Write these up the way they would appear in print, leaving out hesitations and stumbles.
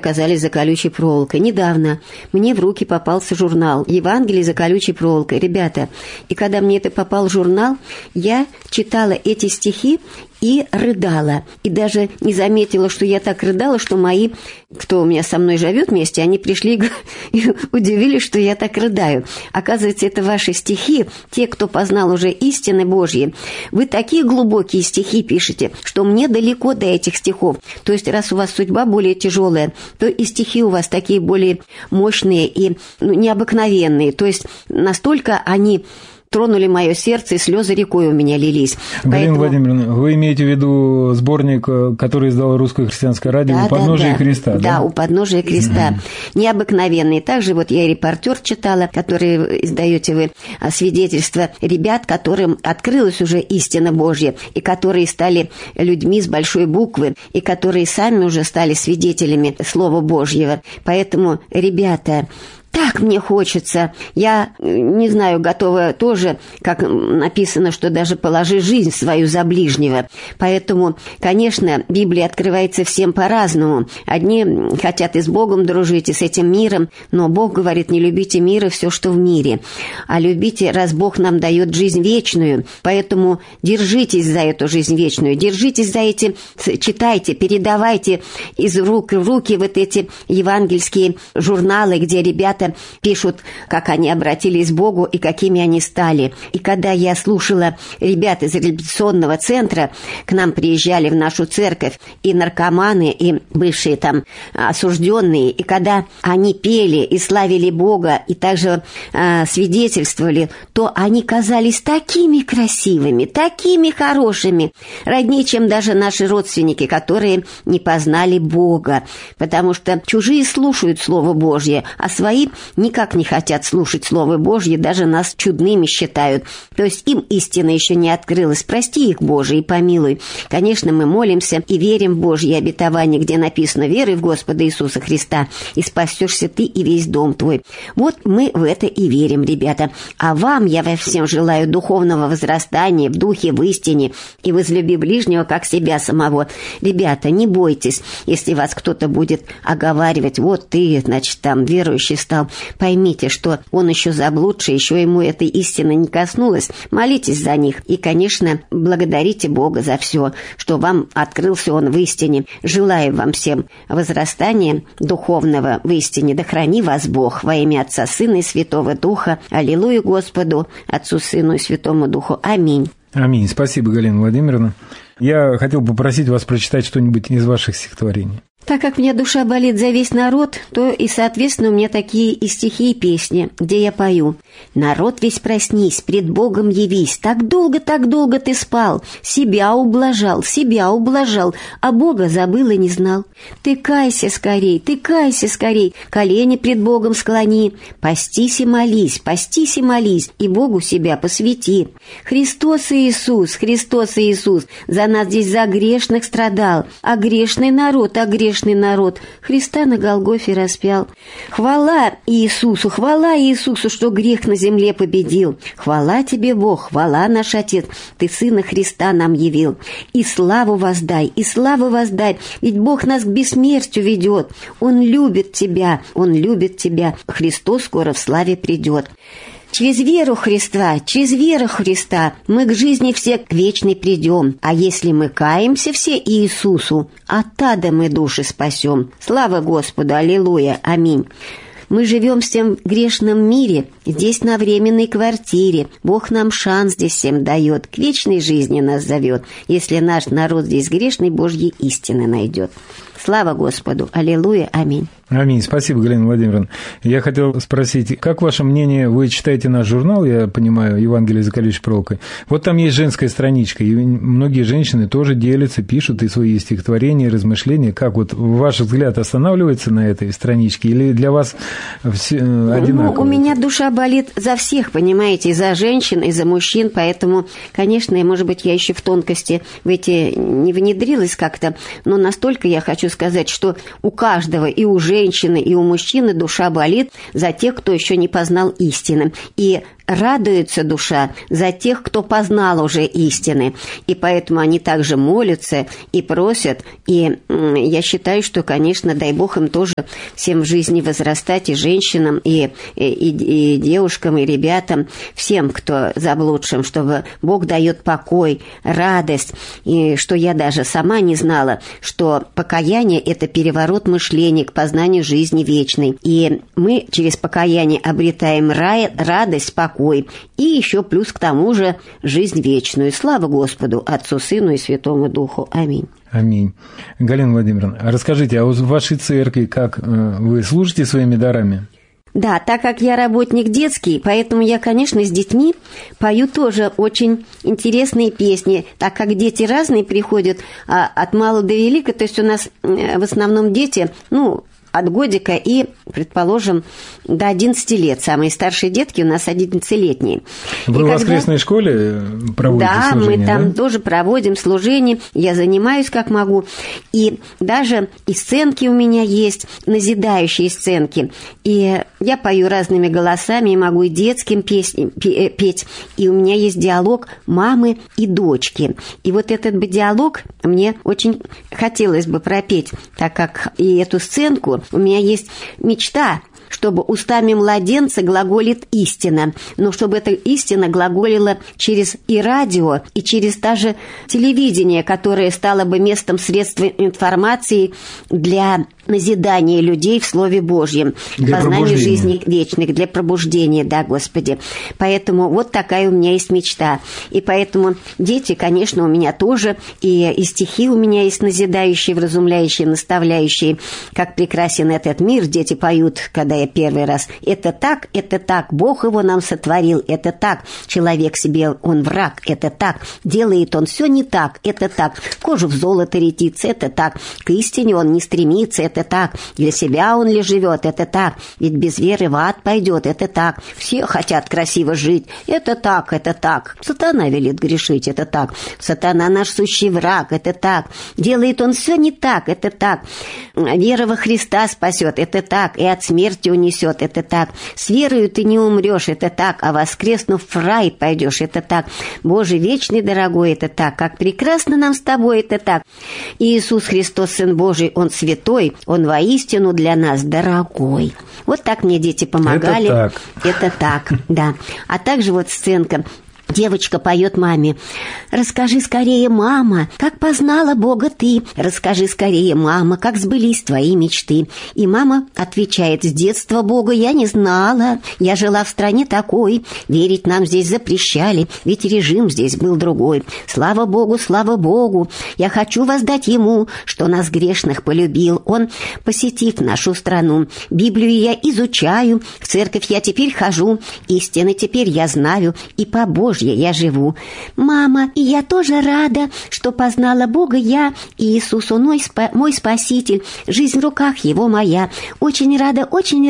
оказались за колючей проволокой. Недавно мне в руки попался журнал «Евангелие за колючей проволокой». Ребята, и когда мне это попал журнал, я читала эти стихи и рыдала. И даже не заметила, что я так рыдала, что мои, кто у меня со мной живет вместе, они пришли и удивились, что я так рыдаю. Оказывается, это ваши стихи, те, кто познал уже истины Божьи. Вы такие глубокие стихи пишете, что мне далеко до этих стихов. То есть, раз у вас судьба более тяжелая, то и стихи у вас такие более мощные и необыкновенные. То есть, настолько они тронули мое сердце, и слезы рекой у меня лились. Галина Владимировна, вы имеете в виду сборник, который издало Русское христианское радио, «У подножия креста», да? Да, «У подножия креста». Необыкновенный. Также вот я «Репортер» читала, который издаете вы, свидетельства ребят, которым открылась уже истина Божья, и которые стали людьми с большой буквы, и которые сами уже стали свидетелями Слова Божьего. Поэтому, ребята, так мне хочется. Я, не знаю, готова тоже, как написано, что даже положи жизнь свою за ближнего. Поэтому, конечно, Библия открывается всем по-разному. Одни хотят и с Богом дружить, и с этим миром, но Бог говорит, не любите мира, все, что в мире. А любите, раз Бог нам дает жизнь вечную. Поэтому держитесь за эту жизнь вечную, держитесь за эти, читайте, передавайте из рук в руки вот эти евангельские журналы, где ребята пишут, как они обратились к Богу и какими они стали. И когда я слушала ребят из реабилитационного центра, к нам приезжали в нашу церковь и наркоманы, и бывшие там осужденные, и когда они пели и славили Бога, и также свидетельствовали, то они казались такими красивыми, такими хорошими, роднее, чем даже наши родственники, которые не познали Бога. Потому что чужие слушают Слово Божье, а свои никак не хотят слушать Слово Божье, даже нас чудными считают. То есть им истина еще не открылась. Прости их, Боже, и помилуй. Конечно, мы молимся и верим в Божье обетование, где написано: «Веруй в Господа Иисуса Христа, и спасешься ты и весь дом твой». Вот мы в это и верим, ребята. А вам я во всем желаю духовного возрастания в духе, в истине, и возлюби ближнего, как себя самого. Ребята, не бойтесь, если вас кто-то будет оговаривать: вот ты, значит, там верующий стал. Поймите, что он еще заблудший, еще ему этой истины не коснулась. Молитесь за них и, конечно, благодарите Бога за все, что вам открылся Он в истине. Желаю вам всем возрастания духовного в истине. Да храни вас Бог во имя Отца, Сына и Святого Духа. Аллилуйя Господу, Отцу, Сыну и Святому Духу. Аминь. Аминь. Спасибо, Галина Владимировна. Я хотел попросить вас прочитать что-нибудь из ваших стихотворений. Так как мне душа болит за весь народ, то и, соответственно, у меня такие и стихи, и песни, где я пою: «Народ весь проснись, пред Богом явись, так долго ты спал, себя ублажал, а Бога забыл и не знал. Ты кайся скорей, колени пред Богом склони, постись и молись, и Богу себя посвяти. Христос Иисус, за нас здесь за грешных страдал, а грешный народ Христа на Голгофе распял. Хвала Иисусу, что грех на земле победил. Хвала тебе, Бог, хвала наш Отец, ты Сына Христа нам явил. И славу воздай, ведь Бог нас к бессмертию ведет. Он любит тебя, Христос скоро в славе придет. Через веру Христа мы к жизни все к вечной придем, а если мы каемся все Иисусу, от ада мы души спасем. Слава Господу, аллилуйя, аминь. Мы живем в всем грешном мире, здесь на временной квартире. Бог нам шанс здесь всем дает, к вечной жизни нас зовет. Если наш народ здесь грешный, Божьей истины найдет. Слава Господу, аллилуйя, аминь. Аминь. Спасибо, Галина Владимировна. Я хотел спросить, как ваше мнение, вы читаете наш журнал, я понимаю, «Евангелие за колючей проволокой». Вот там есть женская страничка, и многие женщины тоже делятся, пишут и свои стихотворения, размышления. Как вот ваш взгляд останавливается на этой страничке или для вас все одинаково? У меня душа болит за всех, понимаете, и за женщин, и за мужчин, поэтому, конечно, может быть, я еще в тонкости в эти не внедрилась как-то, но настолько я хочу сказать, что у каждого, и у женщины, и у мужчины душа болит за тех, кто еще не познал истины. И радуется душа за тех, кто познал уже истины, и поэтому они также молятся и просят, и я считаю, что, конечно, дай Бог им тоже всем в жизни возрастать, и женщинам, и девушкам, и ребятам, всем, кто заблудшим, чтобы Бог дает покой, радость, и что я даже сама не знала, что покаяние – это переворот мышления к познанию жизни вечной, и мы через покаяние обретаем радость, покой, и еще плюс к тому же жизнь вечную. Слава Господу, Отцу, Сыну и Святому Духу. Аминь. Аминь. Галина Владимировна, расскажите, а в вашей церкви как вы служите своими дарами? Да, так как я работник детский, поэтому я, конечно, с детьми пою тоже очень интересные песни, так как дети разные приходят, от мала до велика, то есть у нас в основном дети, от годика и, предположим, до 11 лет. Самые старшие детки у нас 11-летние. Вы в воскресной школе проводите служение? Мы там тоже проводим служение. Я занимаюсь как могу. И даже и сценки у меня есть, назидающие сценки. И я пою разными голосами, и могу и детским петь. И у меня есть диалог мамы и дочки. И вот этот бы диалог мне очень хотелось бы пропеть, так как и эту сценку у меня есть мечта, чтобы устами младенца глаголит истина, но чтобы эта истина глаголила через и радио, и через даже телевидение, которое стало бы местом средств информации для назидания людей в Слове Божьем, познанию жизни вечных, для пробуждения, да, Господи. Поэтому вот такая у меня есть мечта. И поэтому дети, конечно, у меня тоже, и стихи у меня есть назидающие, вразумляющие, наставляющие, как прекрасен этот мир, дети поют, когда я первый раз. Это так, Бог его нам сотворил, это так, человек себе, он враг, это так, делает он все не так, это так, кожу в золото ретится, это так, к истине он не стремится, это так, для себя он ли живет, это так, ведь без веры в ад пойдет, это так, все хотят красиво жить, это так, сатана велит грешить, это так, сатана наш сущий враг, это так, делает он все не так, это так, вера во Христа спасет, это так, и от смерти унесет, это так, с верою ты не умрешь, это так, а воскреснув в рай пойдешь, это так, Боже вечный дорогой, это так, как прекрасно нам с тобой, это так, Иисус Христос, Сын Божий, Он святой, Он воистину для нас дорогой. Вот так мне дети помогали. Это так, да. А также вот сценка. Девочка поет маме: «Расскажи скорее, мама, как познала Бога ты. Расскажи скорее, мама, как сбылись твои мечты». И мама отвечает: «С детства Бога я не знала. Я жила в стране такой. Верить нам здесь запрещали, ведь режим здесь был другой. Слава Богу, я хочу воздать Ему, что нас грешных полюбил Он, посетив нашу страну. Библию я изучаю, в церковь я теперь хожу, истины теперь я знаю, и по Божьей я живу. Мама, и я тоже рада, что познала Бога я, и Иисус, Он мой Спаситель, жизнь в руках Его моя. Очень рада,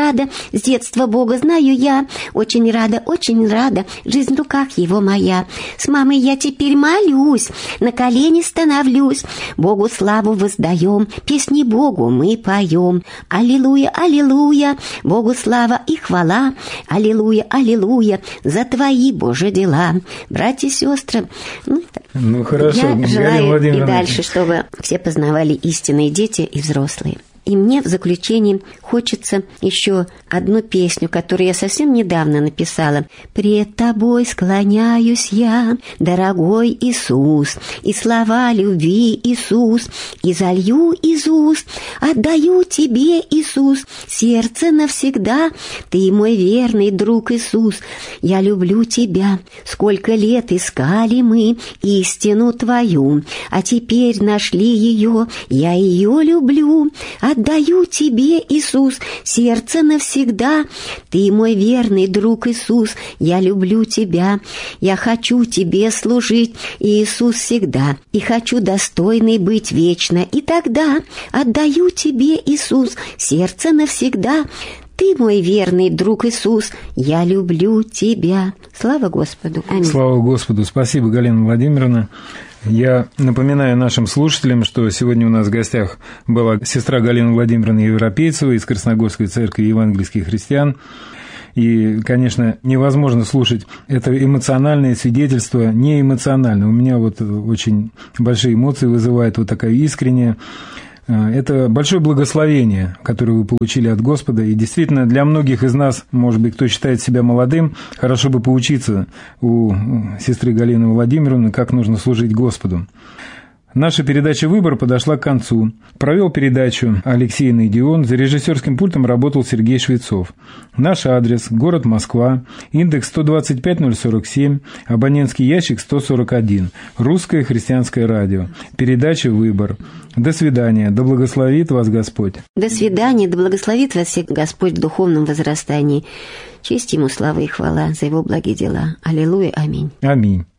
с детства Бога знаю я. Очень рада, жизнь в руках Его моя. С мамой я теперь молюсь, на колени становлюсь, Богу славу воздаем, песни Богу мы поем. Аллилуйя, аллилуйя, Богу слава и хвала. Аллилуйя, аллилуйя, за Твои, Боже, дела». Братья и сестры, хорошо. Я желаю и дальше, чтобы все познавали истинные дети и взрослые. И мне в заключении хочется еще одну песню, которую я совсем недавно написала. «Пред Тобой склоняюсь я, дорогой Иисус, и слова любви, Иисус, и залью из уст, отдаю Тебе, Иисус, сердце навсегда. Ты мой верный друг, Иисус, я люблю Тебя. Сколько лет искали мы истину Твою, а теперь нашли ее, я ее люблю. Отдаю Тебе, Иисус, сердце навсегда. Ты мой верный друг, Иисус, я люблю Тебя. Я хочу Тебе служить, Иисус, всегда, и хочу достойной быть вечно. И тогда отдаю Тебе, Иисус, сердце навсегда. Ты мой верный друг, Иисус, я люблю Тебя». Слава Господу. Аминь. Слава Господу. Спасибо, Галина Владимировна. Я напоминаю нашим слушателям, что сегодня у нас в гостях была сестра Галина Владимировна Европейцева из Красногорской церкви евангельских христиан. И, конечно, невозможно слушать это эмоциональное свидетельство неэмоционально. У меня вот очень большие эмоции вызывает вот такая искренняя. Это большое благословение, которое вы получили от Господа. И действительно, для многих из нас, может быть, кто считает себя молодым, хорошо бы поучиться у сестры Галины Владимировны, как нужно служить Господу. Наша передача «Выбор» подошла к концу. Провел передачу Алексей Найдион, за режиссерским пультом работал Сергей Швецов. Наш адрес – город Москва, индекс 125-047, абонентский ящик 141, Русское христианское радио. Передача «Выбор». До свидания, да благословит вас Господь. До свидания, да благословит вас всех Господь в духовном возрастании. Честь Ему, слава и хвала за Его благие дела. Аллилуйя, аминь. Аминь.